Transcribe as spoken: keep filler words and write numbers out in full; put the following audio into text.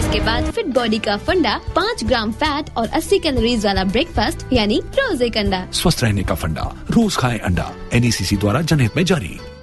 इसके बाद fit body का फंडा, पाँच ग्राम फैट और अस्सी कैलोरीज वाला ब्रेकफास्ट यानी रोज एक अंडा। स्वस्थ रहने का फंडा, रोज खाएं अंडा। एन ई सी सी द्वारा जनहित में जारी।